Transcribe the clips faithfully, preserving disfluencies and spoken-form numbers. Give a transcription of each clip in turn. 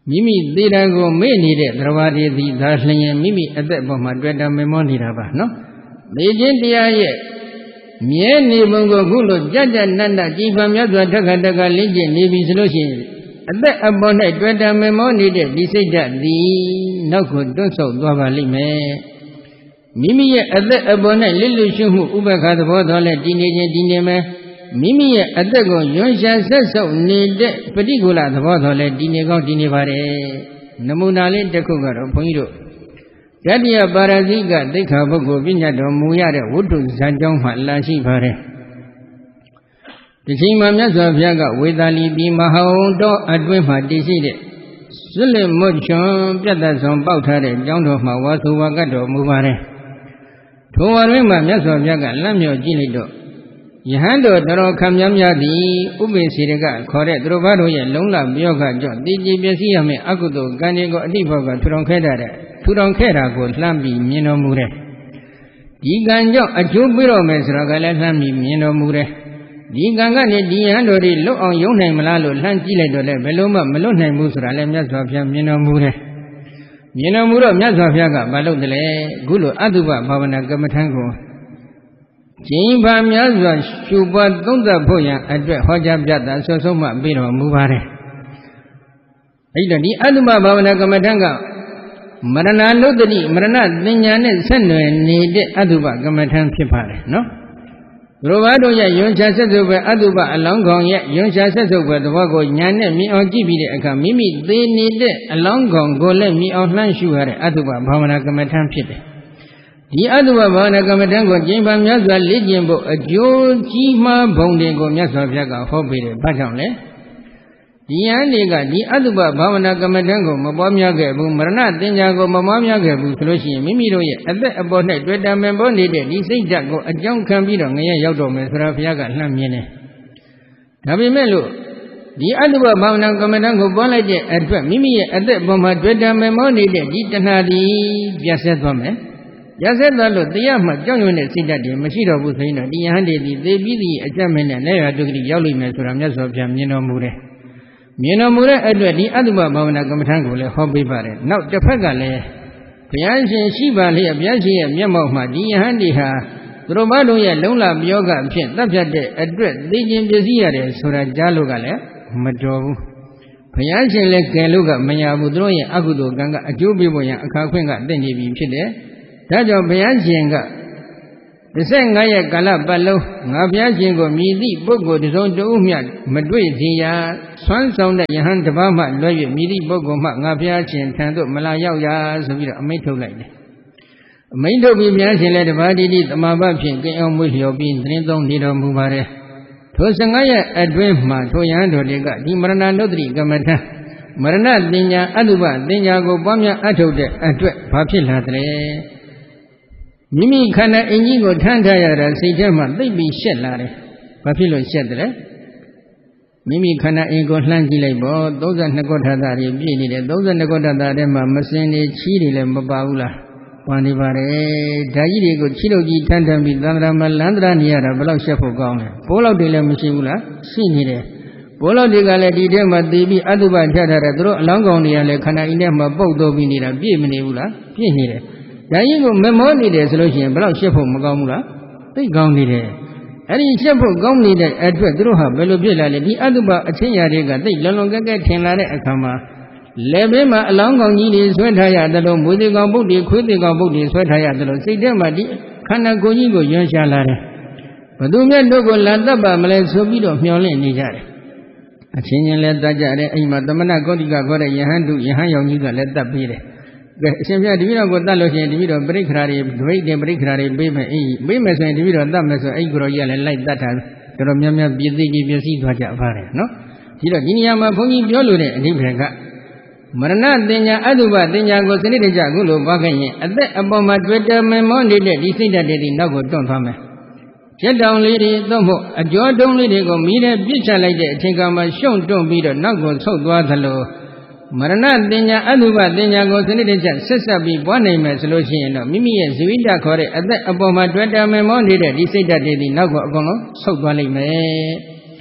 မိမိသေးတာကိုမေ့နေတဲ့သရဝတိသည်သာလျှင်မိမိအသက်ပေါ်မှာတွေ့တာမေမောနေတာပါနော်သေခြင်းတရားရဲ့မြဲနေပုံကိုခုလိုကြကြနတ်နတ်ကြည်ဖန်မြတ်စွာတက္ကတက္ကလင်းကျင့်နေပြီဆိုလို့ရှိရင်အသက်အပေါ်၌တွေ့တာမေမောနေတဲ့ဒီစိတ်ဓာတ်သည်နောက်ကိုတွန့်ဆုတ်သွားပါလိမ့်မယ်မိမိရဲ့အသက်အပေါ်၌လစ်လွရှုမှုဥပ္ပခါသဘောတော်နဲ့တည်နေခြင်းတည်နေမယ်မိမိရဲ့အသက်ကိုယွန်းရှာဆက်ဆုပ်နေတဲ့ပฏิကူလသဘောတော်လဲတည်နေကောင်းတည်နေပါတယ်နမူနာလေးတစ်ခုကတော့ဘုန်းကြီးတို့တတိယပါရဇိကသိက္ခာပုဂ္ဂိုလ်ပြညတ်တော်မူရတဲ့ဝတ္ထုဇာကြောင်းမှလာရှိပါတယ်ဒီချိန်မှာမြတ်စွာဘုရားကဝေသာလီပြည်မဟာဝုံတော်အတွင်းမှာတည်ရှိတဲ့စွလမွတ်ချွန်ပြတ်သက်ဆုံးပေါက်ထားတဲ့ကျောင်းတော်မှာဝါဆိုဝါကတော်မူပါတယ်ထိုဝါတွင်မှာမြတ်စွာဘုရားကလမ်းမြော့ကြည့်လိုက်တော့ယဟန်တော်တော်ခံများများသည်ဥပိ္ပေစီရကခေါ်တဲ့သူတို့ဘာတို့ရဲ့လုံလပြောကကြောင့်တည်ကြည်ပျက်စီးရမယ့်အကုသိုလ်ကံတွေကိုအတိဘောကထူထောင်ခဲ့တဲ့ထူထောင်ခဲ့တာကိုလှမ်းပြီးမြင်တော်မူတယ်ဒီကံကြောင့်အကျိုးပေးတော်မယ်ဆိုတော့ကလည်းလှမ်းပြီးမြင်တော်မူတယ်ဒီကံကနေဒီယဟန်တော်တွေလွတ်အောင်ယုံနိုင်မလားလို့လှမ်းကြည့်လိုက်တော့လည်းဘယ်လိုမှမလွတ်နိုင်ဘူးဆိုတာလည်းမြတ်စွာဘုရားမြင်တော်မူတယ်မြင်တော်မူတော့မြတ်စွာဘုရားကမလုပ်တယ်လေခုလိုအတုပဘာဝနာကမ္မထံကိုကျင့်ပါများစွာရှုပွားသုံးသပ်ဖို့ရန်အတွက်ဟောကြားပြတာဆွဆုံးမှပြီးတော်မူပါတယ်အဲ့တော့ဒီအတုပဘာဝနာကမ္မထံကမရဏနုတ္တိမရဏသင်ညာနဲ့ဆက်နွယ်နေတဲ့အတုပကမ္မထံဖြစ်ပါတယ်နော်ဘုရားတို့ရဲ့ယွန်းချဆက်စုပ်ပဲအတုပအလောင်းကောင်ရဲ့ယွန်းချဆက်စုပ်ပဲသဘောကိုညာနဲ့မြင်အောင်ကြည့်ပြီးတဲ့အခါမိမိသေးနေတဲ့အလောင်းကောင်ကိုလည်းမြင်အောင်လှမ်းရှုရတဲ့အတုပဘာဝနာကမ္မထံဖြစ်တယ်ဒီအတုပဘာဝနာကမ္မထံကိုကျင့်ပါမြတ်စွာလေ့ကျင့်ဖို့အကျိုးကြီးမားပုံတွေကိုမြတ်စွာဘုရားကဟောပေးတယ်။ဘာကြောင့်လဲ။ဒီယန္တိကဒီအတုပဘာဝနာကမ္မထံကိုမပွားများခဲ့ဘူးမရဏသင်္ကြန်ကိုမပွားများခဲ့ဘူးဆိုလို့ရှိရင်မိမိတို့ရဲ့အသက်အပေါ်၌တွေ့တာမပေါ်နေတဲ့ဒီစိတ်ဓာတ်ကိုအကြောင်းခံပြီးတော့ငရဲရောက်တော်မယ်ဆိုတာဘုရားကလှမ်းမြင်တယ်။ဒါပေမဲ့လို့ဒီအတုပဘာဝနာကမ္မထံကိုပွားလိုက်တဲ့အတွက်မိမိရဲ့အသက်အပေါ်မှာတွေ့တာမပေါ်နေတဲ့ဒီတဏှာဒီပြတ်ဆက်သွားမယ်။ရဆက်သွားလို့တရားမှကြောက်ရွံ့တဲ့စိတ်ဓာတ်တွေမရှိတော့ဘူးဆိုရင်တော့ဒီယဟန်တွေဒီသေပြီးသည့်အကြက်မဲ့နဲ့လက်ရတုဂတိရောက်လိမ့်မယ်ဆိုတာမြတ်စွာဘုရားမြင်တော်မူတယ်။မြင်တော်မူတဲ့အတွက်ဒီအတုပဘာဝနာကမ္မထံကိုလည်းဟောပေးပါတယ်။နောက်တစ်ဖက်ကလည်းဘုရားရှင်ရှိပါလေဘုရားရှင်ရဲ့မျက်မှောက်မှာဒီယဟန်တွေဟာသူတို့ဘာတို့ရဲ့လုံလပြောကဖြင့်တပ်ဖြတ်တဲ့အတွက်သိခြင်းပစ္စည်းရတယ်ဆိုတာကြားလို့ကလည်းမတော်ဘူး။ဘုရားရှင်လည်းကယ်လို့ကမရဘူးသူတို့ရဲ့အကုသိုလ်ကံကအကျိုးပေးဖို့ရန်အခါခွင့်ကတင့်နေပြီဖြစ်တယ်။ဒါကြောင့်ဘုရားရှင်ကတစ်၅ရက်ကာလပတ်လုံးငါဘုရားရှင်ကိုမြည်သည့်ပုဂ္ဂိုလ်တစ်စုံတဦးမျှမတွေ့စေရဆွမ်းဆောင်တဲ့ယဟန်တစ်ပါးမှလွဲ၍မြည်သည့်ပုဂ္ဂိုလ်မှငါဘုရားရှင်ထံသို့မလာရောက်ရဆိုပြီးတော့အမိန့်ထုတ်လိုက်တယ်အမိန့်ထုတ်ပြီးဘုရားရှင်လည်းတပါးတိတိသမာဘဖြင့်ကိအောင်မွေးလျော်ပြီးသတင်းသုံးနေတော်မူပါတယ်ထို၁၅ရက်အတွင်းမှာထိုယဟန်တော်တွေကဒီမရဏနုတ္တိကမ္မထံမရဏတင်ညာအတုပတင်ညာကိုပွားများအထုတ်တဲ့အတွက်ဘာဖြစ်လာသလဲမိမိခန္ဓာအင်ကြီးကိုထမ်းထားရတာစိတ်ထဲမှာသိပ်ပြီးရှက်လာတယ်။ဘာဖြစ်လို့ရှက်တယ်လဲ။မိမိခန္ဓာအင်ကိုလှမ်းကြည့်လိုက်ပေါ့သုံးဆ၂ခုထတာတွေပြည့်နေတယ်သုံးဆ၂ခုထတာထဲမှာမစင်တွေချီးတွေလည်းမပါဘူးလား။ပန်နေပါတယ်။ဓာကြီးတွေကိုချီးလို့ကြီးထမ်းထမ်းပြီးသံဃာမလန္တရာနေရတာဘယ်လောက်ရှက်ဖို့ကောင်းလဲ။ဘိုးလောက်တွေလည်းမရှိဘူးလား။ရှိနေတယ်။ဘိုးလောက်တွေကလည်းဒီထဲမှာတည်ပြီးအတုပထထားတာသူတို့အလောင်းကောင်တွေကလည်းခန္ဓာအင်ထဲမှာပုတ်တော့ပြီးနေတာပြည့်မနေဘူးလား။ပြည့်နေတယ်။ဒါကြီးကိုမမောနေတယ်ဆိုလို့ရှိရင်ဘယ်လောက်ရှက်ဖို့မကောင်းဘူးလားသိကောင်းနေတယ်အဲ့ဒီရှက်ဖို့ကောင်းနေတဲ့အတွက်သူတို့ဟာဘယ်လိုဖြစ်လာလဲဒီအတုပအချင်းရာတွေကသိလွန်လွန်ကဲကဲထင်လာတဲ့အခါမှာလက်ဘေးမှာအလောင်းကောင်ကြီးတွေဆွဲထားရတယ်လို့မွေးသေးကောင်ပုတ်တွေခွေးသေးကောင်ပုတ်တွေဆွဲထားရတယ်လို့စိတ်ထဲမှာဒီခန္ဓာကိုယ်ကြီးကိုယွန်းရှာလာတယ်ဘသူမြတ်တို့ကိုလာတတ်ပါမလဲဆိုပြီးတော့မျှော်လင့်နေကြတယ်အချင်းချင်းလည်းတတ်ကြတယ်အိမ်မှာသမဏကောတိကခေါ်တဲ့ယဟန်တုယဟန်ယောင်ကြီးကလည်းတတ်ပေးတယ်ကဲအရှင်ဘုရားတပည့်တော်ကိုတတ်လို့ရှိရင်တပည့်တော်ပြိခရာတွေဒွိတ်တင်ပြိခရာတွေပေးမယ်အေးပေးမယ်ဆိုရင်တပည့်တော်တတ်မယ်ဆိုအဲ့ကိုရောကြီးကလည်းလိုက်တတ်တာတော်တော်များများပြည့်သိကြီးပြည့်စည်သွားကြပါတယ်နော်ဒီတော့ဒီနေရာမှာဘုန်းကြီးပြောလို့တဲ့အဓိပ္ပာယ်ကမရဏတင်ညာအတုပတင်ညာကိုစနစ်တကျခုလိုပွားခဲ့ရင်အသက်အပေါ်မှာတွေ့တယ်မမောနေတဲ့ဒီစိတ်ဓာတ်တွေနောက်ကိုတွန့်သွားမယ်ချက်တောင်လေးတွေသို့မဟုတ်အကျော်တုံးလေးတွေကိုမီးနဲ့ပြစ်ချလိုက်တဲ့အချိန်ကမှရှုံ့တွန့်ပြီးတော့နောက်ကိုဆုတ်သွားသလိုမရဏတင်ညာအတုပတင်ညာကိုစနစ်တကျဆက်ဆက်ပြီးပွားနိုင်မယ်ဆိုလို့ရှိရင်တော့မိမိရဲ့ဇဝိတခေါ်တဲ့အသက်အပေါ်မှာတွေ့တယ်မမောနေတဲ့ဒီစိတ်ဓာတ်တွေဒီနောက်ကိုအကုန်လုံးဆုတ်သွားလိမ့်မယ်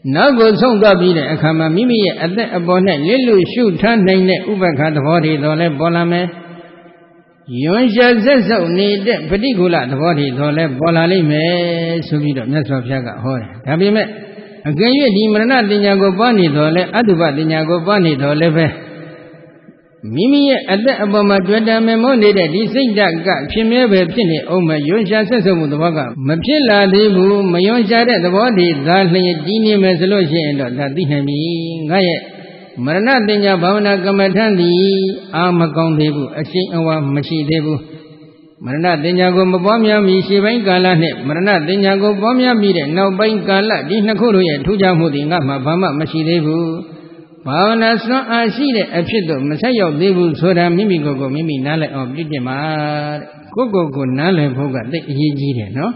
နောက်ကိုဆုံးသွားပြီးတဲ့အခါမှာမိမိရဲ့အသက်အပေါ်၌လစ်လူရှုထားနိုင်တဲ့ဥပက္ခသဘောတွေတော့လဲပေါ်လာမယ်ယွန်ရှာဆက်ဆုပ်နေတဲ့ပฏิကူလသဘောတွေတော့လဲပေါ်လာလိမ့်မယ်ဆိုပြီးတော့မြတ်စွာဘုရားကဟောတယ်ဒါပေမဲ့အကယ်၍ဒီမရဏတင်ညာကိုပွားနေတော့လဲအတုပတင်ညာကိုပွားနေတော့လဲပဲမိမိရဲ့အသက်အပေါ်မှာတွေ့တာမေမောနေတဲ့ဒီစိတ်ဓာတ်ကဖြစ်မြဲပဲဖြစ်နေအောင်မယွန်ရှာဆက်ဆုပ်မှုသဘောကမဖြစ်လာသေးဘူးမယွန်ရှာတဲ့သဘောတွေသာလျှင်တည်နေမယ်ဆိုလို့ရှိရင်တော့ဒါသိနိုင်ပြီငါရဲ့မရဏတင်ညာဘာဝနာကမ္မထံသည်အာမကောင်းသေးဘူးအရှိန်အဝါမရှိသေးဘူးမရဏတင်ညာကိုမပွားများမီရှေ့ပိုင်းကာလနဲ့မရဏတင်ညာကိုပွားများပြီးတဲ့နောက်ပိုင်းကာလဒီနှစ်ခုတို့ရဲ့ထူးခြားမှုသည်ငါမှဘာမှမရှိသေးဘူးဘာဝနာစွမ်းအားရှိတဲ့အဖြစ်တော့မဆက်ရောက်သေးဘူးဆိုတာမိမိကိုယ်ကိုမိမိနားလည်အောင်ပြည့်ပြည့်မှာတဲ့ကိုယ့်ကိုယ်ကိုနားလည်ဖို့ကသိအရေးကြီးတယ်နော်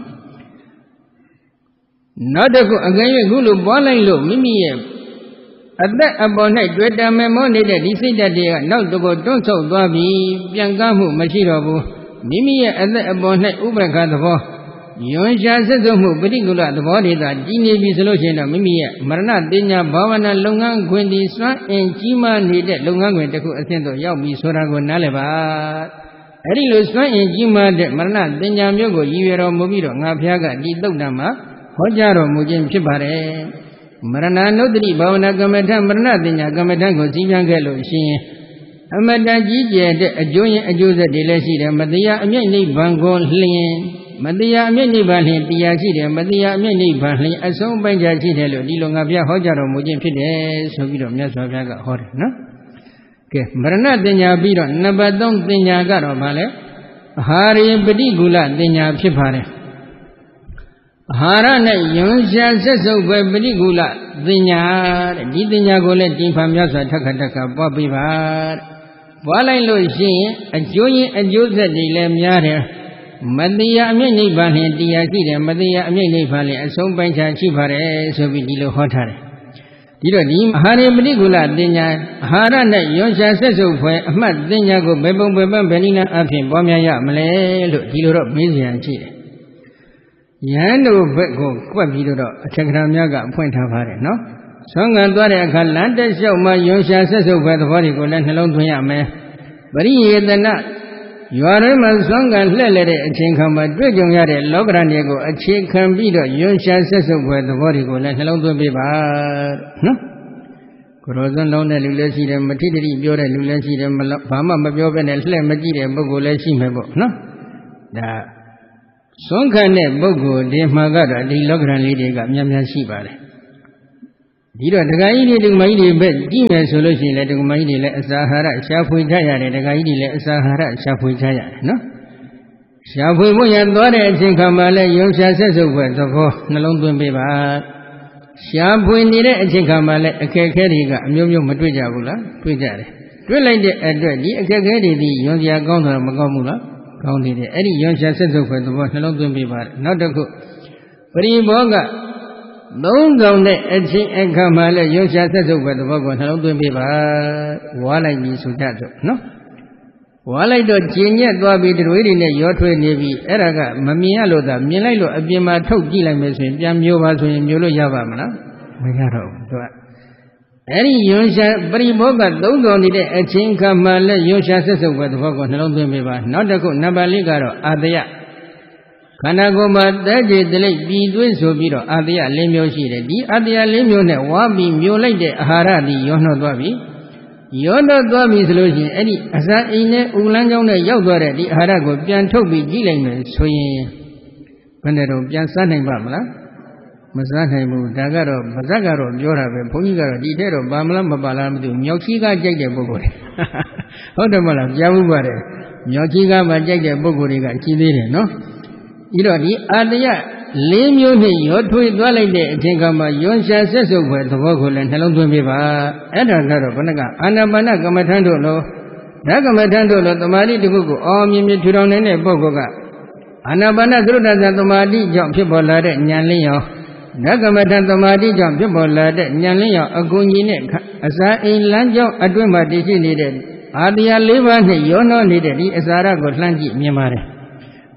နောက်တစ်ခုအကယ်၍ခုလိုပွားလိုက်လို့မိမိရဲ့အသက်အပေါ်၌တွေ့တာမေမောနေတဲ့ဒီစိတ်ဓာတ်တွေကနောက်တကောတွန့်ဆုတ်သွားပြီးပြန်ကားမှုမရှိတော့ဘူးမိမိရဲ့အသက်အပေါ်၌ဥပ္ပခါသဘောယွန်ရှာဆက်စုပ်မှုပฏิကူလသဘောတွေသာကြီးနေပြီဆိုလို့ရှိရင်တော့မိမိရဲ့မရဏတင်ညာဘာဝနာလုပ်ငန်းခွင်ဒီစွမ်းအင်ကြီးမားနေတဲ့လုပ်ငန်းခွင်တစ်ခုအဆင့်သို့ရောက်ပြီဆိုတာကိုနားလည်ပါအဲ့ဒီလိုစွမ်းအင်ကြီးမားတဲ့မရဏတင်ညာမျိုးကိုရည်ရွယ်တော်မူပြီးတော့ငါဖျားကဒီသုတ်တံမှာဟောကြားတော်မူခြင်းဖြစ်ပါတယ်မရဏနုတ္တိဘာဝနာကမ္မထမရဏတင်ညာကမ္မထကိုစီးပြန်ခဲ့လို့ရှိရင်အမတန်ကြီးကျယ်တဲ့အကျိုးရင်အကျိုးဆက်တွေလည်းရှိတယ်မတရားအမြင့်နိဗ္ဗာန်ကိုလျင်မတရားအမြင့်နိဗ္ဗာန်လျင်တရားရှိတယ်မတရားအမြင့်နိဗ္ဗာန်လျင်အဆုံးပိုင်းခြားရှိတယ်လို့ဒီလိုငါပြဟောကြားတော်မူခြင်းဖြစ်တယ်ဆိုပြီးတော့မြတ်စွာဘုရားကဟောတယ်နော်ကဲမရဏတင်ညာပြီးတော့နံပါတ်သုံးတင်ညာကတော့ဗာလဲအာဟာရိပฏิကူလတင်ညာဖြစ်ပါတယ်အာဟာရနဲ့ယွန်ရှာဆက်စုပ်ပဲပฏิကူလတင်ညာတဲ့ဒီတင်ညာကိုလည်းတင်ဖန်မြတ်စွာထက်ခါထက်ခါပွားပေးပါတဲ့ပွားလိုက်လို့ရှိရင်အကျိုးရင်အကျိုးဆက်တွေလည်းများတယ်မတရားအမြင့်နိဗ္ဗာန်လျင်တရားရှိတယ်မတရားအမြင့်နိဗ္ဗာန်လျင်အဆုံးပိုင်းခြားရှိပါတယ်ဆိုပြီးဒီလိုဟောထားတယ်ဒီတော့ဒီအာဟာရပฏิကူလတင်ညာအာဟာရနဲ့ယွန်ရှာဆက်စုပ်ဖွယ်အမှတ်တင်ညာကိုဘယ်ပုံဘယ်ပန်းဘယ်နည်းနဲ့အဖြစ်ပွားများရမလဲလို့ဒီလိုတော့မေးစရာရှိတယ်ယဟန်တို့ဘက်ကိုကွက်ပြီးတော့အထက်ကရာများကအဖွင့်ထားပါတယ်နော်ဆွမ်းခံသွားတဲ့အခါလမ်းတက်လျှောက်မှယွန်ရှာဆက်စုပ်ဖွယ်သဘောတွေကိုလည်းနှလုံးသွင်းရမယ်ပရိယေတနာရွာထဲမှာဆွမ်းခံလှည့်လေတဲ့အချိန်ခါမှာတွေ့ကြုံရတဲ့လောကရဏ်ကိုအခြေခံပြီးတော့ယွန်ရှာဆက်စုပ်ဖွယ်သဘောတွေကိုလည်းနှလုံးသွင်းပေးပါနော်ကိုရောစွန်းလုံးတဲ့လူလည်းရှိတယ်မထိတိပြောတဲ့လူလည်းရှိတယ်ဘာမှမပြောဘဲနဲ့လှည့်မကြည့်တဲ့ပုဂ္ဂိုလ်လည်းရှိမယ်ပေါ့နော်ဒါဆွမ်းခံတဲ့ပုဂ္ဂိုလ်ဒီမှာကတော့ဒီလောကရန်လေးတွေကများများရှိပါတယ်ဒီတော့ဒကာကြီးတွေဒကာမကြီးတွေပဲကြည့်မယ်ဆိုလို့ရှိရင်လည်းဒကာမကြီးတွေလည်းအစာဟာရရှာဖွေကြရတယ်ဒကာကြီးတွေလည်းအစာဟာရရှာဖွေကြရတယ်နော်ရှာဖွေဖို့ရသွားတဲ့အချိန်ခါမှာလည်းယုံရှာဆက်စုပ်ဖွယ်သဘောနှလုံးသွင်းပေးပါရှာဖွေနေတဲ့အချိန်ခါမှာလည်းအခက်အခဲတွေကအမျိုးမျိုးမတွေ့ကြဘူးလားတွေ့ကြတယ်တွေ့လိုက်တဲ့အတွက်ဒီအခက်အခဲတွေဒီယုံစရာကောင်းတယ်မကောင်းဘူးလားကောင်းနေတယ်အဲ့ဒီယွန်ရှာဆက်စုပ်ဖွယ်သဘောနှလုံးသွင်းပေးပါတယ်နောက်တစ်ခုပရိဘောကသုံးဆောင်တဲ့အချင်းအခါမှာလည်းယွန်ရှာဆက်စုပ်ဖွယ်သဘောကိုနှလုံးသွင်းပေးပါဝါလိုက်ပြီဆိုတတ်တော့နော်ဝါလိုက်တော့ကျင်ညက်သွားပြီးတွေတွေနဲ့ရောထွေးနေပြီအဲ့ဒါကမမြင်ရလို့သာမြင်လိုက်လို့အပြင်မှာထုတ်ကြည့်လိုက်မယ်ဆိုရင်ပြန်မျိုးပါဆိုရင်မျိုးလို့ရပါမလားမရတော့ဘူးသူကအဲ့ဒီယွန်ရှာပရိဘောကသုံးဆောင်နေတဲ့အချင်းခါမှလည်းယွန်ရှာဆက်စုပ်ပဲသဘောကိုနှလုံးသွင်းပေးပါနောက်တစ်ခုနံပါတ်လေးကတော့အာတယခန္ဓာကိုယ်မှာတက်ကြည်တလိပ်ပြည်သွင်းဆိုပြီးတော့အာတယ၄မျိုးရှိတယ်ဒီအာတယ၄မျိုးနဲ့ဝါပြီးမျိုးလိုက်တဲ့အာဟာရသည်ရောနှောသွားပြီရောနှောသွားပြီဆိုလို့ရှိရင်အဲ့ဒီအစာအိမ်နဲ့ဥလန်းကြောင်းနဲ့ရောက်သွားတဲ့ဒီအာဟာရကိုပြန်ထုတ်ပြီးကြည့်လိုက်မယ်ဆိုရင်ဘယ်နဲ့တော့ပြန်စားနိုင်ပါမလားမစားနိုင်ဘူးဒါကတော့ဗဇက်ကတော့ပြောတာပဲဘုန်းကြီးကတော့ဒီထဲတော့ပါမလားမပါလားမသိဘူးမြောက်ချီကကြိုက်တဲ့ပုဂ္ဂိုလ်တွေဟုတ်တယ်မလားကြားမှုပါတယ်မြောက်ချီကမှကြိုက်တဲ့ပုဂ္ဂိုလ်တွေကရှိသေးတယ်နော်ပြီးတော့ဒီအာတယ၄မျိုးနဲ့ရောထွေးသွားလိုက်တဲ့အချိန်ကမှယွန်ရှာဆက်စုပ်ဖွယ်သဘောကိုလည်းနှလုံးသွင်းပေးပါအဲ့ဒါကတော့ဘုနကအာနာပါနကမ္မထံတို့လိုဓကမ္မထံတို့လိုတမာတိတခုကိုအော်မြင်မြင်ထူထောင်နေတဲ့ပုဂ္ဂိုလ်ကအာနာပါနသရုဒ္ဒသတမာတိကြောင့်ဖြစ်ပေါ်လာတဲ့ဉာဏ်လင်းရောဓကမ္မထံတမာတိကြောင့်ဖြစ်ပေါ်လာတဲ့ဉာဏ်လင်းရောအကူကြီးနဲ့အစာအိမ်လမ်းကြောင်းအတွင်းမှာတည်ရှိနေတဲ့အာတရား၄ပါးနဲ့ရောနှောနေတဲ့ဒီအစာရကိုလှမ်းကြည့်မြင်ပါတယ်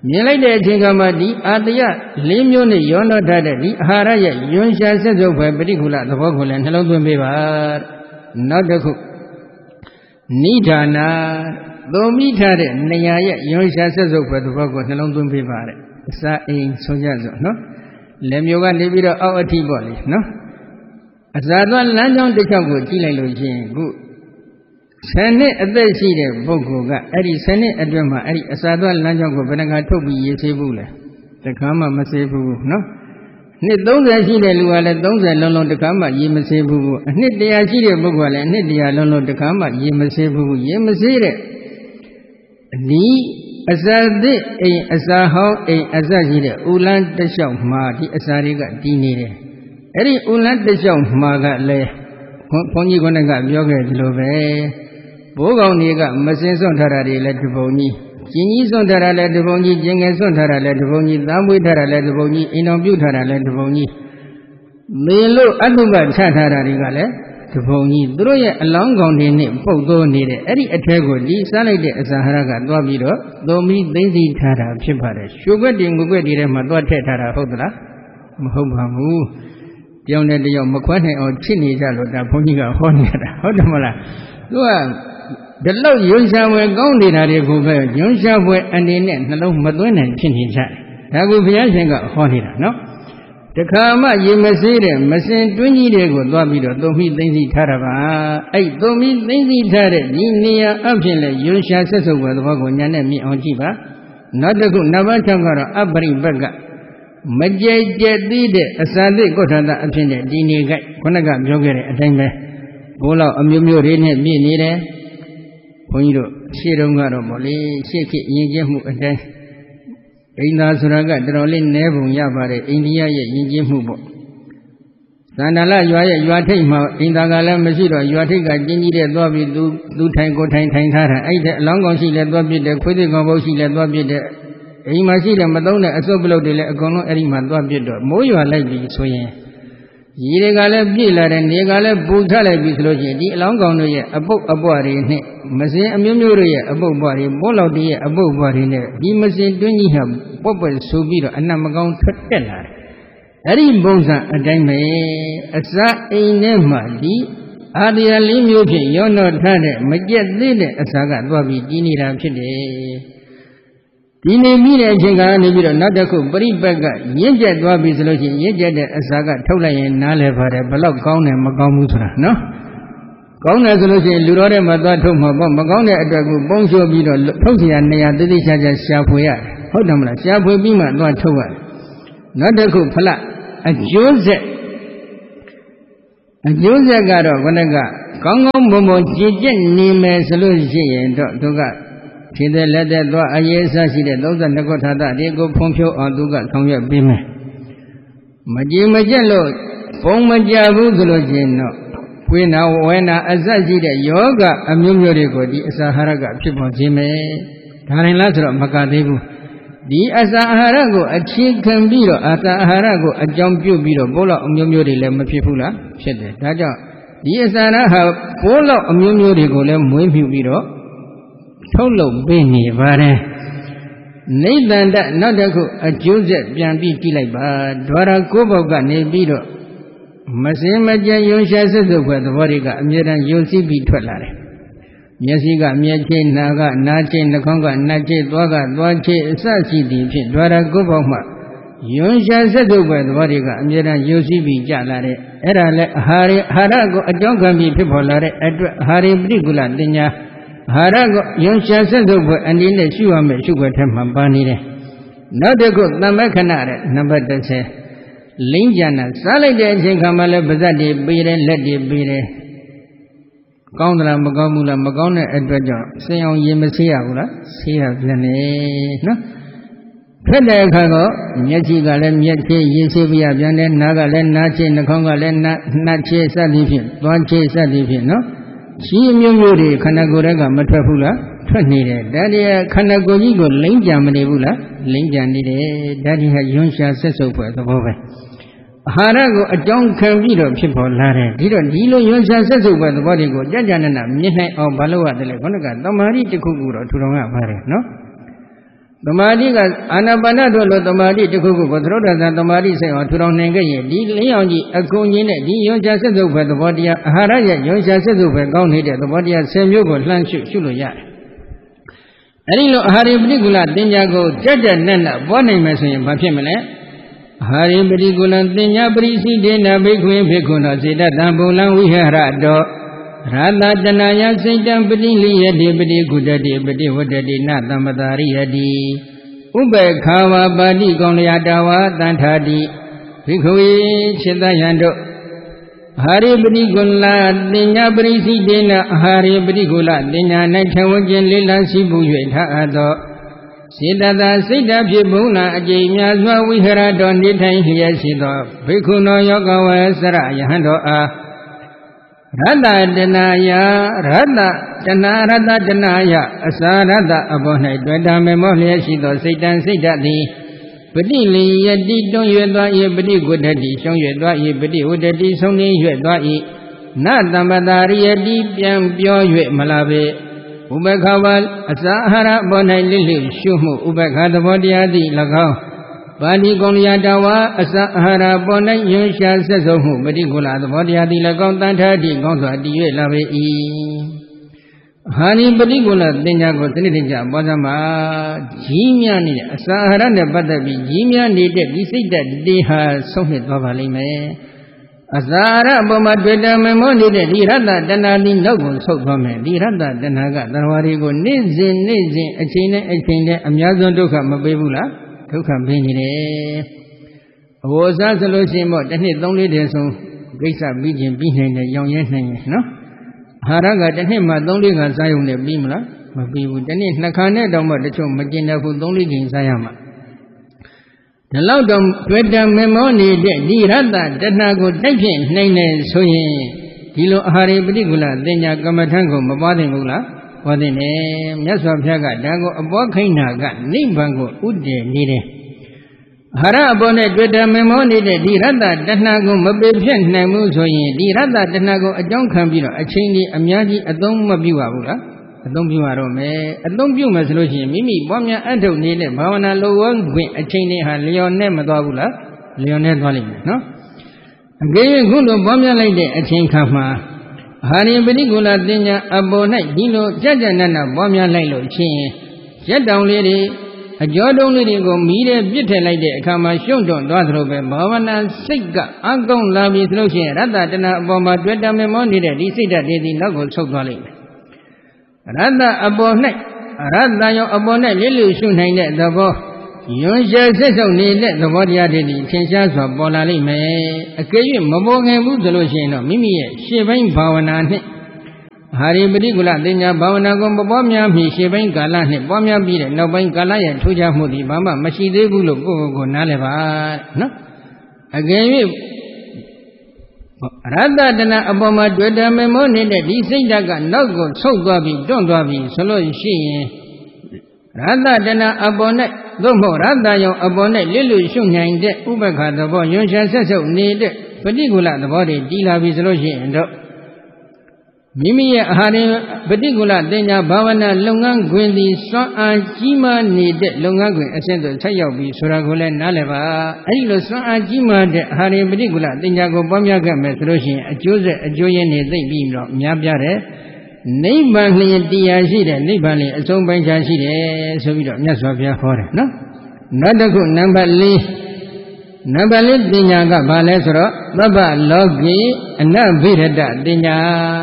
မြင်လိုက်တဲ့အချိန်ကမှဒီအာတယလေးမျိုးနဲ့ရောနှောထားတဲ့ဒီအာဟာရရဲ့ယွန်ရှာဆက်စုပ်ဖွယ်ပရိကုလသဘောကိုလည်းနှလုံးသွင်းပေးပါနောက်တစ်ခုနိဒာနာသုံးမိထားတဲ့နေရာရဲ့ယွန်ရှာဆက်စုပ်ဖွယ်သဘောကိုနှလုံးသွင်းပေးပါတဲ့အစာအိမ်ဆိုကြစို့နော်လက်မျိုးကနေပြီးတော့အောက်အထိပေါ့လေနော်အစာသွားလမ်းကြောင်းတစ်ချောင်းကိုကြည့်လိုက်လို့ရှိရင်ခုဆယ်နှစ်အသက်ရှိတဲ့ပုဂ္ဂိုလ်ကအဲ့ဒီဆယ်နှစ်အတွင်းမှာအဲ့ဒီအစာသွားလမ်းကြောင်းကိုဘယ်နှခါထုတ်ပြီးရေးဆေးဘူးလဲတခါမှမဆေးဘူးနော်နှစ်သုံးဆယ်ရှိတဲ့လူကလည်းသုံးဆယ်လုံးလုံးတခါမှရေးမဆေးဘူးအနှစ်တရာရှိတဲ့ပုဂ္ဂိုလ်ကလည်းအနှစ်တရာလုံးလုံးတခါမှရေးမဆေးဘူးရေးမဆေးတဲ့ဒီအစာသစ်အိမ်အစာဟောင်းအိမ်အစရှိတဲ့ဥလန်းတစ်လျှောက်မှာဒီအစာတွေကတည်နေတယ်အဲ့ဒီဥလန်းတစ်လျှောက်မှာကလည်းဘုန်းကြီးကလည်းပြောခဲ့သလိုပဲဘိုးကောင်တွေကမစင်စွန့်ထားတာတွေလည်းတပုံကြီးကျင်ကြီးစွန့်ထားတာလည်းတပုံကြီးကျင်ငယ်စွန့်ထားတာလည်းတပုံကြီးသားမွေးထားတာလည်းတပုံကြီးအိမ်တော်ပြုထားတာလည်းတပုံကြီးမေလို့အတုပချထားတာတွေကလည်းတပုံကြီးသူတို့ရဲ့အလောင်းကောင်တွေနဲ့ပုတ်သိုးနေတဲ့အဲ့ဒီအထဲကိုဒီစားလိုက်တဲ့အစာဟာရကသွားပြီးတော့သုံးပြီးသိသိထားတာဖြစ်ပါတယ်ရွှေခွက်တင်ငွေခွက်တွေထဲမှာသွားထည့်ထားတာဟုတ်သလားမဟုတ်ပါဘူးတယောက်နဲ့တယောက်မခွဲနိုင်အောင်ချစ်နေကြလို့ဒါဘုန်းကြီးကဟောနေတာဟုတ်တယ်မလားသူကဒီလောက်ယွန်ရှာဝယ်ကောင်းနေတာတွေကိုပဲယွန်ရှာဝယ်အနေနဲ့နှလုံးမသွင်းနိုင်ဖြစ်နေကြတယ်ဒါကိုဘုရားရှင်ကဟောနေတာနော်တခါမှရေမဆေးတဲ့မစင်တွင်းကြီးတွေကိုသွားပြီးတော့သုံးမိသိသိထားတာပါအဲ့သုံးမိသိသိထားတဲ့ဒီနေရာအဖြစ်လဲယွန်ရှာဆက်စုပ်ဝယ်သဘောကိုညာနဲ့မြင်အောင်ကြည့်ပါနောက်တစ်ခုနံပါတ်၆ကတော့အပရိပတ်ကမကြဲကြဲသေးတဲ့အစာသစ်ကုဋ္ဌာအဖြစ်နဲ့ဒီနေကြခုနကပြောခဲ့တဲ့အတိုင်းပဲဘိုးလောက်အမျိုးမျိုးတွေနဲ့ပြည့်နေတယ်ဘုန်းကြီးတို့ရှေ့တုန်းကတော့ဗောလေရှေ့ခေတ်ယဉ်ကျေးမှုအတိုင်းအိန္ဒာဆိုတာကတော်တော်လေးနည်းပုံရပါတယ်အိန္ဒိယရဲ့ယဉ်ကျေးမှုပေါ့သန္တာလရွာရဲ့ရွာထိပ်မှာအိန္ဒာကလည်းမရှိတော့ရွာထိပ်ကကျင်းကြီးတဲ့သွားပြီးသူသူထိုင်ကိုထိုင်ထိုင်ထားတာအဲ့ဒါအလောင်းကောင်ရှိလဲသွားပြစ်တယ်ခွေးသိကောင်ပုတ်ရှိလဲသွားပြစ်တယ်အိမ်မှာရှိတဲ့မသုံးတဲ့အစုပ်ပလုတ်တွေလည်းအကုန်လုံးအဲ့ဒီမှာသွားပြစ်တော့မိုးရွာလိုက်ပြီဆိုရင်ရေတွေကလည်းပြည့်လာတယ်နေကလည်းပူထလိုက်ပြီဆိုလို့ရှိရင်ဒီအလောင်းကောင်တို့ရဲ့အပုပ်အပွားတွေနဲ့မစင်အမျိုးမျိုးတို့ရဲ့အပုပ်ပွားတွေမိုးလောက်တွေရဲ့အပုပ်ပွားတွေနဲ့ဒီမစင်တွင်းကြီးဟာပွက်ပွက်ဆိုပြီးတော့အနတ်မကောင်းထွက်တက်လာတယ်အဲ့ဒီပုံစံအတိုင်းပဲအစာအိမ်ထဲမှာဒီအာရယလေးမျိုးဖြင့်ရောနှောထားတဲ့မကြက်သေးတဲ့အစာကသွားပြီးကြီးနေတာဖြစ်တယ်ဒီနေပြီးတဲ့အချိန်ကနေပြီးတော့နောက်တစ်ခုပရိပတ်ကရင့်ကျက်သွားပြီဆိုလို့ရှိရင်ရင့်ကျက်တဲ့အစာကထုတ်လိုက်ရင်နားလဲပါတယ်ဘလောက်ကောင်းတယ်မကောင်းဘူးဆိုတာနော်ကောင်းတယ်ဆိုလို့ရှိရင်လူတော်တဲ့မှာသွားထုတ်မှာပေါ့မကောင်းတဲ့အတွက်ကိုပုံလျှော်ပြီးတော့ထုတ်เสียနေရာတိတိကျကျရှာဖွေရတယ်ဟုတ်တယ်မလားရှာဖွေပြီးမှသွားထုတ်ရတယ်နောက်တစ်ခုဖလအကျိုးဆက်အကျိုးဆက်ကတော့ခဏကကောင်းကောင်းမွန်မွန်ကြည်ကျက်နေမယ်ဆိုလို့ရှိရင်တော့သူကခြေသက်လက်သက်သွားအရေးအစရှိတဲ့သုံးဆယ်နှစ်ခုထာတတွေကိုဖုံးဖြိုးအောင်သူကဆောင်ရွက်ပေးမယ်မကြည်မကျက်လို့ပုံမကြဘူးဆိုလို့ရှိရင်တော့ဝိနာဝေနာအစရှိတဲ့ယောဂအမျိုးမျိုးတွေကိုဒီအစာဟာရကဖြစ်ပေါ်ခြင်းပဲဒါရင်လားဆိုတော့မကသေးဘူးဒီအစာအာဟာရကိုအခြေခံပြီးတော့အစာအာဟာရကိုအကြောင်းပြုပြီးတော့ဘိုးလောက်အမျိုးမျိုးတွေလည်းမဖြစ်ဘူးလားဖြစ်တယ်ဒါကြောင့်ဒီအစာရဟာဘိုးလောက်အမျိုးမျိုးတွေကိုလည်းမွေးမြူပြီးတော့ထုတ်လုပ်ပေးနေပါတယ်နိဗ္ဗာန်တနောက်တစ်ခုအကျိုးဆက်ပြန်ပြီးကြည့်လိုက်ပါဒွါရကိုးပေါက်ကနေပြီးတော့မစင်မကြံယွန်ရှာဆက်စုပ်ဖွယ်သဘောတွေကအမြဲတမ်းယုံစည်းပြီးထွက်လာတယ်မျက်စိကမျက်ခြေနာကနားခြေနှာခေါင်းကနှာခြေသွားကသွားခြေအစရှိသည်ဖြင့်ဒွါရကိုးပေါက်မှယွန်ရှာဆက်စုပ်ဖွယ်သဘောတွေကအမြဲတမ်းယုံစည်းပြီးကြလာတဲ့အဲ့ဒါလဲအာဟာရအာဟာရကိုအကြောင်းခံပြီးဖြစ်ပေါ်လာတဲ့အတွက်အာဟာရပရိကုလတင်ညာအာဟာရကိုယွန်ရှာဆက်စုပ်ဖွယ်အနေနဲ့ရှုရမယ်ရှုွက်ထဲမှာပါနေတယ်နောက်တစ်ခုသမ္မခဏတဲ့နံပါတ်တစ်ဆယ်လိမ့်ကြနာစားလိုက်တဲ့အချိန်ခါမှလည်းပါးစပ်တွေပေးတယ်လက်တွေပေးတယ်ကောင်းသလားမကောင်းဘူးလားမကောင်းတဲ့အတွက်ကြောင့်စင်အောင်ရင်မဆေးရဘူးလားဆေးရပြန်နေနော်ဖက်တဲ့အခါတော့မျက်စိကလည်းမျက်ခြေရင်ဆေးပြရပြန်တယ်နားကလည်းနားခြေနှာခေါင်းကလည်းနားနှာခြေစသည်ဖြင့်သွားခြေစသည်ဖြင့်နော်ရှိမျိုးမျိုးတွေခန္ဓာကိုယ်ကမထွက်ဘူးလားထွက်နေတယ်ဒါတည်းခန္ဓာကိုယ်ကြီးကိုလိမ့်ကြမနေဘူးလားလိမ့်ကြနေတယ်ဒါတည်းဟာယွန်ရှာဆက်စုပ်ဖွယ်သဘောပဲအာဟာရကိုအကြောင်းခံပြီးတော့ဖြစ်ပေါ်လာတယ်ဒီတော့ဒီလိုယွန်ရှာဆက်စုပ်ဖွယ်သဘောတွေကိုကြကြနနမြင်နိုင်အောင်ဘာလို့ရတယ်လဲခေါင်းကတမာရီတစ်ခုခုတော့ထူထောင်ရပါတယ်နော်သမာဓိကအာနာပါနတို့လိုသမာဓိတစ်ခုခုကိုသရုပ်ဒသသမာဓိဆိုင်အောင်ထူထောင်နိုင်ခဲ့ရင်ဒီလင်းအောင်ကြီးအကုန်ကြီးနဲ့ဒီယွန်ချာဆက်စုပ်ပဲသဘောတရားအာဟာရရဲ့ယွန်ချာဆက်စုပ်ပဲကောင်းနေတဲ့သဘောတရားဆယ်မျိုးကိုလှမ်းရှုရှုလို့ရတယ်။အဲဒီလိုအာဟာရပฏิကူလသင်ညာကိုကြက်ကြက်နက်နက်ပွားနိုင်မယ်ဆိုရင်ဘာဖြစ်မလဲ။အာဟာရပฏิကူလသင်ညာပရိစိတေနဘိက္ခွေဘိက္ခုနောစေတတံဘုံလံဝိဟရတောရတတနာယစိတ်တံပတိလိယတိပတိကုတတိပတိဝတ္တိနသမ္ပတာရိယတိဥပေခာဝပါတိကောလျာတဝါတန်ထာတိဘိက္ခဝေจิตယံတို့အာဟာရပတိကုလတင်ညာပရိစိတေနအာဟာရပတိကုလတင်ညာ၌ထဝကျင်လေးလံစီပူ၍ထအပ်သောစေတသာစိတ်ဓာတ်ဖြင့်ဘုံနာအကျိများစွာဝိဟရတော်နေထိုင်လျက်ရှိသောဘိက္ခုနောယောဂဝေစရယဟန်တော်အားရတ္တတနာယရတ္တတနာရတ္တတနာယအစာရတ္တအဘော၌တွေ့တာမေမောလျက်ရှိသောစိတ်တံစိတ်ဓာတ်သည်ပတိလိယတိတွန်း၍သွား၏ပတိကုတ္တိရှုံး၍သွား၏ပတိဝတ္တိဆုံးနေ၍သွား၏နသမ္ပတာရိယတိပြန်ပြော၍မလာပေဥပခဝအစာအာဟာရအဘော၌လိလိရှုမှုဥပခသဘောတရားသည်၎င်းပါဠိကုံလျာတဝါအစအာဟာရပေါ်၌ယွန်ရှာဆက်ဆုံးမှုပฏิကူလသဘောတရားသည်၎င်းတန်ထာတိကောင်းစွာတည်၍လာပေ၏ဟာနိပฏิကူလသင်္ညာကိုသတိတကျပွားစမ်းပါကြီးမြနေတဲ့အစအာဟာရနဲ့ပတ်သက်ပြီးကြီးမြနေတဲ့ဒီစိတ်ဓာတ်တေဟာဆုံးဖြတ်သွားပါလိမ့်မယ်အစအာဟာရအပေါ်မှာတွေ့တာမမောနေတဲ့ဒီရတ္တတဏှာသည်နောက်ကိုဆုတ်သွားမယ်ဒီရတ္တတဏှာကသရဝရီကိုနေ့စဉ်နေ့စဉ်အချိန်နဲ့အချိန်နဲ့အများဆုံးဒုက္ခမပေးဘူးလားဒုက္ခပေးနေတယ်အဝိဇ္ဇဆိုလို့ရှိရင်တော့တစ်နှစ်သုံးလေးတည်းဆုံးကိစ္စပြီးခြင်းပြီးနိုင်တယ်ရောင်ရဲနိုင်တယ်နော်အာဟာရကတစ်နှစ်မှသုံးလေးခါစားရုံနဲ့ပြီးမလားမပြီးဘူးတစ်နှစ်နှစ်ခါနဲ့တောင်မှတချို့မကျင်တဲ့ဘူးသုံးလေးချိန်စားရမှာဒီလောက်တော့တွေ့တံမေမောနေတဲ့ဒီရတ္တတဏှာကိုတိုက်ဖြင့်နိုင်နေဆိုရင်ဒီလိုအာဟာရပฏิကူလသင်ညာကမ္မထံကိုမပွားသင့်ဘူးလားဟောတဲ့နဲ့မြတ်စွာဘုရားကဒါကိုအဘောခိဏကနိဗ္ဗာန်ကိုဥတည်နေတယ်အာဟာရအပေါ်နဲ့တွေ့တာမမောနေတဲ့ဒီရတ္တတဏှာကိုမပေဖြတ်နိုင်ဘူးဆိုရင်ဒီရတ္တတဏှာကိုအကြောင်းခံပြီးတော့အချိန်ကြီးအများကြီးအသုံးမပြုပါဘူးလားအသုံးပြုရတော့မယ်အသုံးပြုမယ်ဆိုလို့ရှိရင်မိမိပွားများအထုတ်နေတဲ့ဘာဝနာလိုဝခွင့်အချိန်တွေဟာလျော်နဲ့မသွားဘူးလားလျော်နဲ့သွားလိမ့်မယ်နော်အကယ်၍ခုလိုပွားများလိုက်တဲ့အချိန်ခါမှာအာဟာရပฏิကူလသင်ညာအပေါ်၌ဒီလိုကြကြနနပွားများလိုက်လို့ချင်းရက်တောင်လေးတွေအကျော်တုံးလေးတွေကိုမီးတဲ့ပြစ်ထည့်လိုက်တဲ့အခါမှာရှုံ့တွန့်သွားသလိုပဲဘာဝနာစိတ်ကအကောင်းလာပြီဆိုလို့ရှိရင်ရတ္တတဏအပေါ်မှာတွေ့တာမေမောနေတဲ့ဒီစိတ်ဓာတ်တွေဒီနောက်ကိုဆုတ်သွားလိမ့်မယ်ရတ္တအပေါ်၌ရတ္တရောအပေါ်၌လိလိရှုနိုင်တဲ့သဘောယွန်ရှာဆက်ဆုပ်နေတဲ့သဘောတရားတွေဒီထင်ရှားစွာပေါ်လာလိမ့်မယ်အကယ်၍မပေါ်ခင်ဘူးဆိုလို့ရှိရင်တော့မိမိရဲ့ရှေ့ပိုင်းဘာဝနာနဲ့အာဟာရပฏิကူလသင်ညာဘာဝနာကိုမပွားများမီရှေ့ပိုင်းကာလနဲ့ပွားများပြီးတဲ့နောက်ပိုင်းကာလရဲ့ထူးခြားမှုဒီဘာမှမရှိသေးဘူးလို့ကိုယ့်ကိုယ်ကိုနားလည်ပါနော်အကယ်၍ရတ္တတဏအပေါ်မှာတွေ့တာမေမောနေတဲ့ဒီစိတ်ဓာတ်ကနောက်ကိုဆုတ်သွားပြီးတွန့်သွားပြီးဆိုလို့ရှိရင်ရတ္တတဏအပေါ်၌သို့မဟုတ်ရတ္တရောအပေါ်၌လစ်လူရှုနိုင်တဲ့ဥပက္ခသဘောယွန်ရှာဆက်ဆုပ်နေတဲ့ပฏิကူလသဘောတွေတည်လာပြီဆိုလို့ရှိရင်တော့မိမိရဲ့အာဟာရပฏิကူလသင်ညာဘာဝနာလုပ်ငန်းခွင်သည်စွမ်းအားကြီးမားနေတဲ့လုပ်ငန်းခွင်အဆင့်သို့ဆက်ရောက်ပြီးဆိုတာကိုလည်းနားလည်ပါအဲဒီလိုစွမ်းအားကြီးမားတဲ့အာဟာရပฏิကူလသင်ညာကိုပွားများခဲ့မယ်ဆိုလို့ရှိရင်အကျိုးဆက်အကျိုးရင်းတွေသိပြီးတော့များပြားတဲ့နိဗ္ဗာန်လျင်တရားရှိတယ်နိဗ္ဗာန်လျင်အဆုံးပိုင်းခြားရှိတယ်ဆိုပြီးတော့မြတ်စွာဘုရားဟောတယ်နော်နောက်တစ်ခုနံပါတ်၄နံပါတ်၄ပညာကဘာလဲဆိုတော့သဗ္ဗလောကိအနဘိရတပညာ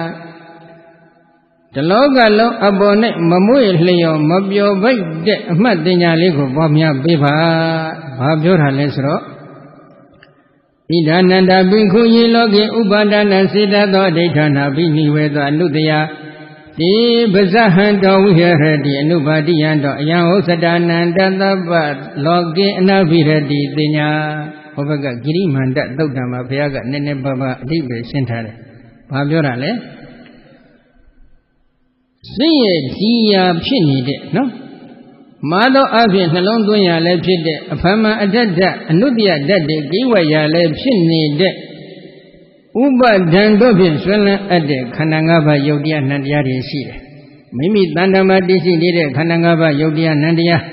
တလောကလုံးအပေါ်၌မမွေ့လျော်မပျော်ပိတ်တဲ့အမှတ်ပညာလေးကိုပွားများပေးပါဘာပြောတာလဲဆိုတော့ဣဒာနန္ဒဘိက္ခုယေလောကေဥပါဒနာစေတသောအဋ္ဌာဏဘိနိဝေသောအနုတယတိပဇဟံတောဝိဟရတိအနုပါတိယံတောအယံဟုတ်စတာနန္တသဗ္ဗလောကေအနဘိရတိပညာဟောဘက်ကဂိရိမန္တသုတ်တံမှာဘုရားကနည်းနည်းပါးပါးအဓိပ္ပာယ်ရှင်းထားတယ်ဘာပြောတာလဲစိတ်ရဲ့ကြည်ရာဖြစ်နေတဲ့နော်မာသောအဖြစ်နှလုံးသွင်းရလည်းဖြစ်တဲ့အဖမအတ္တဓာတ်အနုတ္တယဓာတ်တွေကိဝရလည်းဖြစ်နေတဲ့ဥပါဒံတို့ဖြင့်ဆွဲလန်းအပ်တဲ့ခန္ဓာ၅ပါးယုတ်တရားနံတရားတွေရှိတယ်မိမိတဏ္ဍာမှာတည်ရှိနေတဲ့ခန္ဓာ၅ပါးယုတ်တရားနံတရား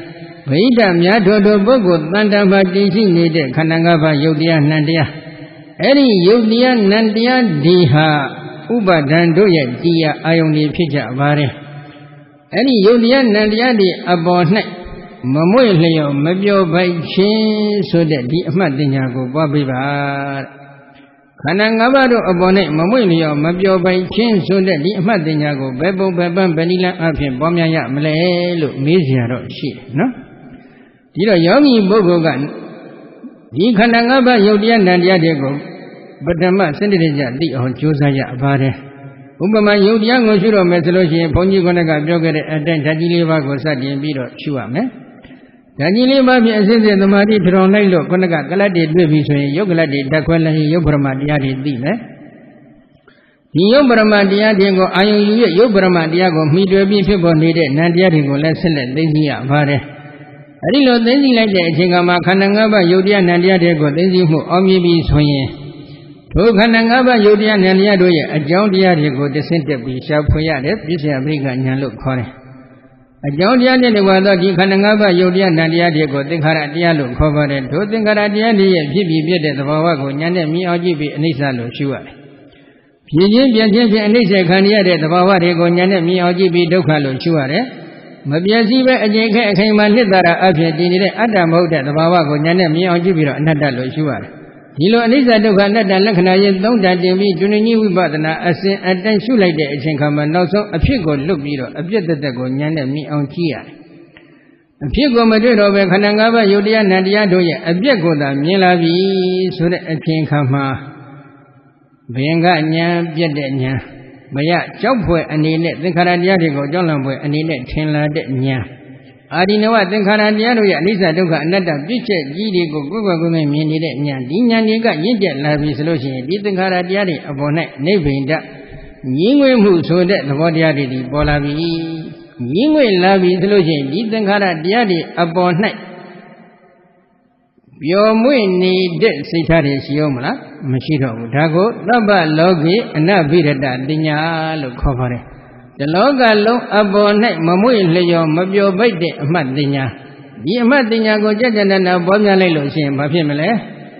ဗိဓမြတ်တော်တို့ပုဂ္ဂိုလ်တန်တမှာတည်ရှိနေတဲ့ခန္ဓာ၅ပါးယုတ်တရားနံတရားအဲ့ဒီယုတ်တရားနံတရားဒီဟာဥပါဒံတို့ရဲ့တရားအာယုန်တွေဖြစ်ကြပါတယ်အဲ့ဒီယုတ်တရားနံတရားဒီအပေါ်၌မမွေ့လျော်မပြောပိုက်ခြင်းဆိုတဲ့ဒီအမှတ်တင်ညာကိုပွားပေးပါခန္ဓာ၅ပါးတို့အပေါ်၌မမွေ့လျော်မပြောပိုက်ခြင်းဆိုတဲ့ဒီအမှတ်တင်ညာကိုဘယ်ပုံဘယ်ပန်းဘယ်နည်းလမ်းအဖြစ်ပွားများရမလဲလို့မေးစရာတော့ရှိတယ်နော်ဒီတော့ယောဂီပုဂ္ဂိုလ်ကဒီခန္ဓာ၅ပါးယုတ်တရားနံတရားတွေကိုပထမစနစ်တကျသိအောင်ကြိုးစားရပါတယ်ဥပမာယုတ်တရားကိုရှုတော့မယ်ဆိုလို့ရှိရင်ဘုန်းကြီးကလည်းပြောခဲ့တဲ့အတိုင်းဓာတ်ကြီးလေးပါးကိုစတင်ပြီးတော့ရှုရမယ်ဓာတ်ကြီးလေးပါးဖြင့်အစစ်စစ်သမာဓိထူထောင်လိုက်လို့ခုနကကလတ်တွေတွေ့ပြီဆိုရင်ယုတ်ကလတ်တွေဓာတ်ခွဲလိုက်ရင်ယုတ်ပရမတရားတွေသိမယ်ဒီယုတ်ပရမတရားတွေကိုအာယုံယူရယုတ်ပရမတရားကိုမှီတွယ်ပြီးဖြစ်ပေါ်နေတဲ့နံတရားတွေကိုလည်းဆက်လက်သိသိရပါတယ်အဲဒီလိုသိသိလိုက်တဲ့အချိန်ကမှခန္ဓာ၅ပါးယုတ်တရားနံတရားတွေကိုသိသိမှုအောင်မြင်ပြီးဆိုရင်ထိုခန္ဓာ၅ပါးယုတ်တရားနံတရားတို့ရဲ့အကြောင်းတရားတွေကိုတဆင့်တက်ပြီးရှားဖွေရတယ်ပြည့်စုံပရိက္ခဉာဏ်လို့ခေါ်တယ်အကြောင်းတရားနဲ့တကွာသောဒီခန္ဓာ၅ပါးယုတ်တရားနံတရားတွေကိုသင်္ခါရတရားလို့ခေါ်ပါတယ်ထိုသင်္ခါရတရားတွေရဲ့ဖြစ်ပြီးပြည့်တဲ့သဘာဝကိုဉာဏ်နဲ့မြင်အောင်ကြည့်ပြီးအနိစ္စလို့ရှုရတယ်ဖြစ်ခြင်းပြည့်ခြင်းဖြင့်အနိစ္စခံရတဲ့သဘာဝတွေကိုဉာဏ်နဲ့မြင်အောင်ကြည့်ပြီးဒုက္ခလို့ရှုရတယ်မပြည့်စည်ပဲအကျင့်ခဲအခိုင်အမာနှစ်သာရအဖြစ်တည်နေတဲ့အတ္တမဟုတ်တဲ့သဘာဝကိုဉာဏ်နဲ့မြင်အောင်ကြည့်ပြီးတော့အနတ္တလို့ရှုရတယ်ဒီလိုအနိစ္စဒုက္ခအနတ္တလက္ခဏာရဲ့သုံးဓာတ်တင်ပြီးကျွန်းကြီးဝိပဿနာအစဉ်အတိုင်းရှုလိုက်တဲ့အချိန်ခါမှာနောက်ဆုံးအဖြစ်ကိုလွတ်ပြီးတော့အပြည့်သက်သက်ကိုဉာဏ်နဲ့မြင်အောင်ကြည့်ရတယ်အဖြစ်ကိုမတွေ့တော့ပဲခန္ဓာ၅ပါးယုတ်တရားနံတရားတို့ရဲ့အပြည့်ကိုသာမြင်လာပြီဆိုတဲ့အချိန်ခါမှာဘယင်ကဉာဏ်ပြည့်တဲ့ဉာဏ်မရကြောက်ဖွယ်အနေနဲ့သင်္ခါရတရားတွေကိုကြောက်လန့်ဖွယ်အနေနဲ့ထင်လာတဲ့ဉာဏ်အာဒီနဝသင်္ခါရတရားတို့ရဲ့အနိစ္စဒုက္ခအနတ္တပြည့်ချက်ကြီးတွေကိုကိုယ်ကိုယ်ကိုယ်မြင်နေတဲ့ဉာဏ်ဒီဉာဏ်တွေကရင့်ကျက်လာပြီဆိုလို့ရှိရင်ဒီသင်္ခါရတရားတွေအပေါ်၌နိဗ္ဗိန္ဒငြင်းငွေမှုဆိုတဲ့သဘောတရားတွေပေါ်လာပြီငြင်းငွေလာပြီဆိုလို့ရှိရင်ဒီသင်္ခါရတရားတွေအပေါ်၌ပျော်မွေ့နေတဲ့စိတ်ထားတွေရှိအောင်မလားမရှိတော့ဘူးဒါကိုသဗ္ဗလောကေအနဘိရတတိညာလို့ခေါ်ပါတယ်တလောကလုံးအပေါ်၌မမွေ့လျော်မပျော်ပိတ်တဲ့အမှတ်တင်ညာဒီအမှတ်တင်ညာကိုကြကြနနာပေါ်များလိုက်လို့ရှိရင်ဘာဖြစ်မလဲ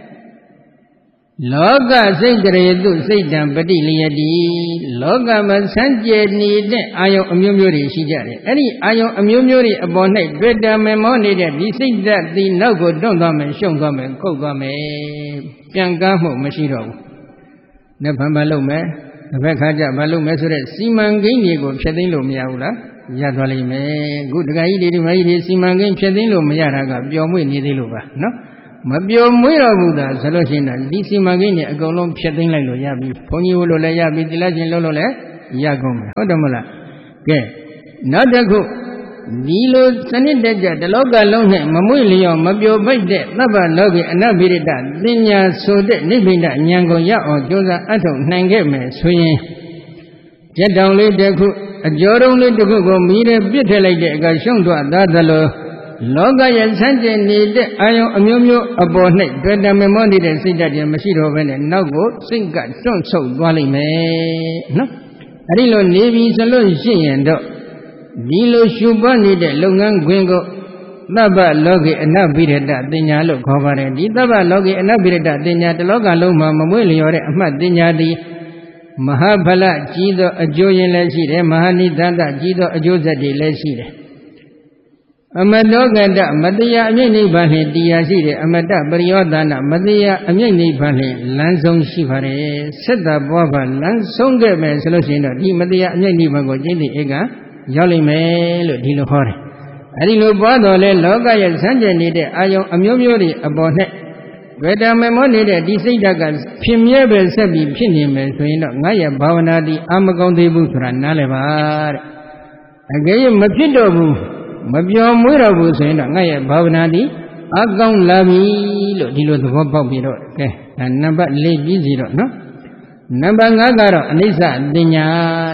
လောကစိတ်တရေတုစိတ်တံပฏิလျတိလောကမှာဆန်းကျယ်နေတဲ့အာယုံအမျိုးမျိုးတွေရှိကြတယ်အဲ့ဒီအာယုံအမျိုးမျိုးတွေအပေါ်၌တွေ့တာမမောနေတဲ့ဒီစိတ်ဓာတ်ဒီနောက်ကိုတွန့်သွားမယ်ရှုံသွားမယ်ကုတ်သွားမယ်ပြန်ကားမှုမရှိတော့ဘူးနှစ်ဖန်မလုပ်မယ်တစ်ဖက်ခါကျမလုပ်မယ်ဆိုတဲ့စီမံကိန်းတွေကိုဖျက်သိမ်းလို့မရဘူးလားရသွားလိမ့်မယ်အခုတခါကြီးဒီမကြီးဒီစီမံကိန်းဖျက်သိမ်းလို့မရတာကပျော်မွေ့နေသေးလို့ပါနော်မပျော်မွေ့တော့ဘူးသာဆိုလို့ရှိရင်ဒီစီမံကိန်းတွေအကုန်လုံးဖျက်သိမ်းလိုက်လို့ရပြီဘုန်းကြီးဝလို့လည်းရပြီတိလချင်းလုံးလို့လည်းရကုန်မယ်ဟုတ်တယ်မလားကဲနောက်တစ်ခုဒီလိုစနစ်တကျတလောကလုံးနဲ့မမွေ့လျော်မပျော်ပိတ်တဲ့သဗ္ဗလောကေအနဘိရတသင်ညာဆိုတဲ့နိဗ္ဗိန္ဒဉာဏ်ကိုရအောင်ကြိုးစားအထောက်နိုင်ခဲ့မယ်ဆိုရင်ကြက်တောင်လေးတစ်ခုအကျော်တုံးလေးတစ်ခုကိုမီးနဲ့ပြစ်ထည့်လိုက်တဲ့အခါရှုံးသွားသားသလိုလောကရဲ့ဆန်းကျင်နေတဲ့အာယုံအမျိုးမျိုးအပေါ်၌တွေ့တမေမောနေတဲ့စိတ်ဓာတ်တွေမရှိတော့ဘဲနဲ့နောက်ကိုစိတ်ကတွန့်ဆုတ်သွားလိမ့်မယ်နော်အဲဒီလိုနေပြီဆိုလို့ရှိရင်တော့ဒီလိုရှုပွားနေတဲ့လုပ်ငန်းခွင်ကိုသဗ္ဗလောကေအနဘိရတတင်ညာလို့ခေါ်ပါတယ်ဒီသဗ္ဗလောကေအနဘိရတတင်ညာတလောကလုံးမှာမမွေ့လျော်တဲ့အမှတ်တင်ညာသည်မဟာဖလကြီးသောအကျိုးရင်းလည်းရှိတယ်မဟာနိသန္တကြီးသောအကျိုးဆက်တွေလည်းရှိတယ်အမတောကတမတရားအမြင့်နိဗ္ဗာန်နှင့်တရားရှိတယ်အမတပရိယောသနာမတရားအမြင့်နိဗ္ဗာန်နှင့်လမ်းဆုံးရှိပါတယ်ဆက်တာပွားပါလမ်းဆုံးခဲ့မယ်ဆိုလို့ရှိရင်တော့ဒီမတရားအမြင့်နိဗ္ဗာန်ကိုကျင့်တဲ့ဧကရောက်လိမ့်မယ်လို့ဒီလိုဟောတယ်အဲဒီလိုပွားတော်လဲလောကရဲ့ဆန်းကျင်နေတဲ့အာယုံအမျိုးမျိုးတွေအပေါ်၌တွေ့တာမေမောနေတဲ့ဒီစိတ်ဓာတ်ကဖြစ်မြဲပဲဆက်ပြီးဖြစ်နေမယ်ဆိုရင်တော့ငါရဲ့ဘာဝနာဒီအမကောင်းသေးဘူးဆိုတာနားလည်ပါတဲ့အကယ်၍မဖြစ်တော့ဘူးမပြောမွေးတော့ဘူးဆိုရင်တော့ငါရဲ့ဘာဝနာဒီအကောင်းလာပြီလို့ဒီလိုသဘောပေါက်ပြီးတော့ကဲဒါနံပါတ်၄ပြီးစီတော့နော်နံပါတ်၅ကတော့အနိစ္စတင်ညာ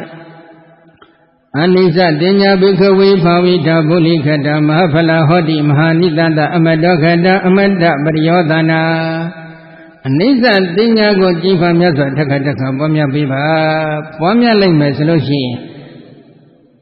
အနိစ္စတင်ညာဘိခဝေဘာဝိတာဗုလိခတမဟာဖလာဟောတိမဟာနိတန္တအမတောခတအမတပရိယောသနာအနိစ္စတင်ညာကိုကြည်ဖာမြတ်စွာတက္ကတက္ကပွားများပေးပါပွားများလိုက်မယ်ဆိုလို့ရှိရင်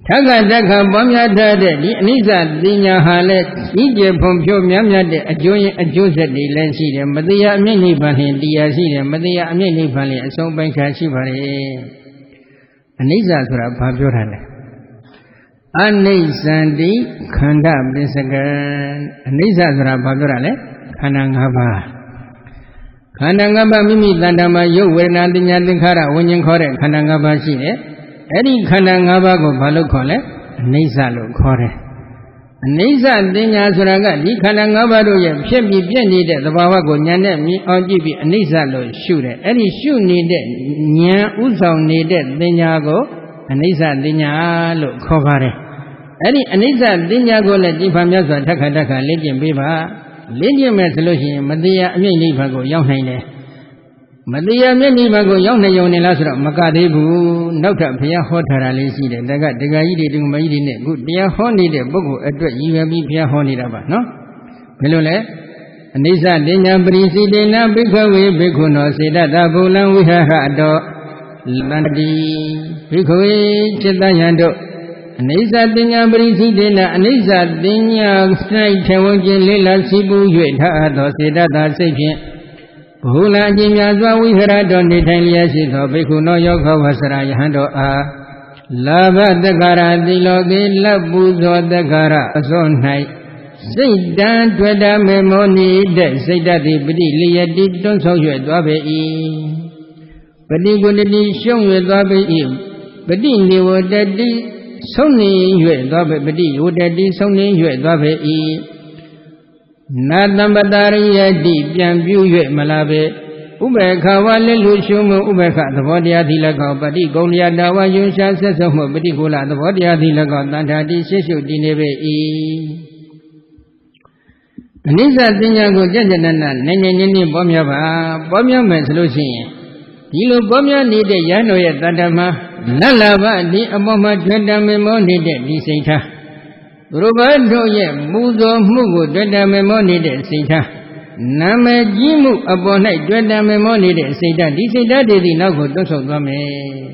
ထက္ကတက္ကပွားများထားတဲ့ဒီအနိစ္စသိညာဟာလည်းကြီးကျယ်ဖွံ့ဖြိုးများများတဲ့အကျိုးရင်အကျိုးဆက်တွေလည်းရှိတယ်မတရားအမြင့်နိဗ္ဗာန်လျင်တရားရှိတယ်မတရားအမြင့်နိဗ္ဗာန်လျင်အဆုံးပိုင်းခြားရှိပါလေအနိစ္စဆိုတာဘာပြောတာလဲအနိစ္စံတိခန္ဓာပစ္စကံအနိစ္စဆိုတာဘာပြောတာလဲခန္ဓာ၅ပါးခန္ဓာ၅ပါးမိမိတဏ္ဍာမှာရုပ်ဝေဒနာသင်ညာသင်္ခါရဝิญဉ်ခေါ်တဲ့ခန္ဓာ၅ပါးရှိတယ်အဲ့ဒီခန္ဓာ၅ပါးကိုဘာလို့ခေါ်လဲအနိစ္စလို့ခေါ်တယ်အနိစ္စသင်ညာဆိုတာကဒီခန္ဓာ၅ပါးတို့ရဲ့ဖြစ်ပြီးပြည့်နေတဲ့သဘာဝကိုဉာဏ်နဲ့မြင်အောင်ကြည့်ပြီးအနိစ္စလို့ရှုတယ်အဲ့ဒီရှုနေတဲ့ဉာဏ်ဥဆောင်နေတဲ့သင်ညာကိုအနိစ္စသင်ညာလို့ခေါ်ပါတယ်အဲ့ဒီအနိစ္စသင်ညာကိုလည်းကြည်ဖန်မြတ်စွာထက္ခတက္ခလေ့ကျင့်ပေးပါလေ့ကျင့်မယ်ဆိုလို့ရှိရင်မတရားအမြင့်နိဗ္ဗာန်ကိုရောက်နိုင်တယ်မတရားမြင့်နိဗ္ဗာန်ကိုရောက်နိုင်ုံနဲ့လားဆိုတော့မကသေးဘူးနောက်ထပ်ဘုရားဟောထားတာလေးရှိတယ်ဒါကဒကာကြီးတွေဒီမကြီးတွေနဲ့အခုတရားဟောနေတဲ့ပုဂ္ဂိုလ်အတွက်ရည်ရွယ်ပြီးဘုရားဟောနေတာပါနော်ဘယ်လိုလဲအနိစ္စတင်ညာပရိစိတေနဘိက္ခဝေဘိက္ခုနောစေတတဗုလံဝိဟဟတောလန္တိဘိက္ခဝေจิตယံတို့အနိစ္စတင်ညာပရိစိတေနအနိစ္စတင်ညာ၌ထေဝခြင်းလေးလာစီပူ၍ထအပ်သောစေတသာစိတ်ဖြင့်ဘုလားအကျဉ်းများစွာဝိဟရတော်နေထိုင်လျက်ရှိသောဘိက္ခုနောယောဂဝဆရာယဟန်တော်အားလာဘတက္ကရာတိလောကေလပ်ပူဇော်တက္ကရာအစော၌စိတ်တံတွေ့တာမေမောနိတဲ့စိတ်တတိပတိလျယတိတွန်းဆောင်၍သွားပေ၏ပတိကုဏတိရှုံး၍သွားပေ၏ပတိနေဝတတိဆုံးနေ၍သွားပေပတိဝတတိဆုံးနေ၍သွားပေ၏နာတံပတာရိယတိပြန်ပြု၍မလာပေဥပေက္ခဝါလက်လူရှုမှုဥပေက္ခသဘောတရားသီလကောပတိကုံလျာတာဝယွန်ရှာဆက်ဆုံးမှုပတိကုလသဘောတရားသီလကောတန်ထာတိရှေ့ရှုတည်နေပေ၏အနိစ္စသင်ညာကိုကြကြနနနေနေနေနေပေါ်များပါပေါ်များမယ်ဆိုလို့ရှိရင်ဒီလိုပေါ်များနေတဲ့ရဟန်းတော်ရဲ့တဏ္ဍာမှာလတ်လာပါဒီအပေါ်မှာတွေ့တံမေမောနေတဲ့ဒီစိတ်ထားသူတို့ဘာတို့ရဲ့မူဇော်မှုကိုတွေ့တံမေမောနေတဲ့စိတ်ထားနာမည်ကြီးမှုအပေါ်၌တွေ့တံမေမောနေတဲ့စိတ်ဓာတ်ဒီစိတ်ဓာတ်တွေဒီနောက်ကိုတွတ်ဆုတ်သွားမယ်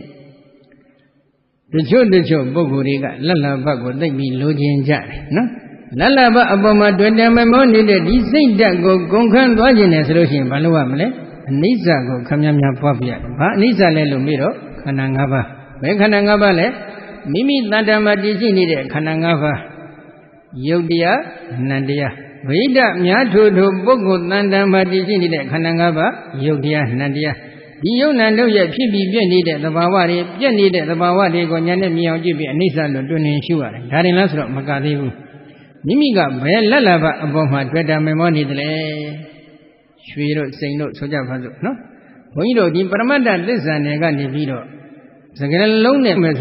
တချို့တချို့ပုဂ္ဂိုလ်တွေကလတ်လာဘကိုသိပြီးလိုချင်ကြတယ်နော်လတ်လာဘအပေါ်မှာတွေ့တံမေမောနေတဲ့ဒီစိတ်ဓာတ်ကိုဂုံခန်းသွားခြင်းနဲ့ဆိုလို့ရှိရင်ဘာလို့ရမလဲအနိစ္စကိုခမများများပွားပြရတယ်ဘာအနိစ္စလဲလို့မေးတော့ခန္ဓာ၅ပါးဘယ်ခန္ဓာ၅ပါးလဲမိမိတဏ္ဍာမှာတည်ရှိနေတဲ့ခန္ဓာ၅ပါးယုတ်တရားနံတရားဝိဒများထို့ထို့ပုဂ္ဂိုလ်တန်တံမှာတည်ရှိနေတဲ့ခန္ဓာ၅ပါးယုတ်တရားနံတရားဒီယုတ်နံတို့ရဲ့ဖြစ်ပြီးပြည့်နေတဲ့သဘာဝတွေပြည့်နေတဲ့သဘာဝတွေကိုဉာဏ်နဲ့မြင်အောင်ကြည့်ပြီးအနိစ္စလို့တွင်နေရှုရတယ်ဒါရင်လားဆိုတော့မကသေးဘူးမိမိကဘယ်လက်လာဘအပေါ်မှာတွေ့တာမေမောနေတယ်လေရွှေတို့စိန်တို့ဆိုကြပါစို့နော်ဘုန်းကြီးတို့ဒီပရမတ္တသစ္စာနယ်ကနေပြီးတော့စကလုံးနဲ့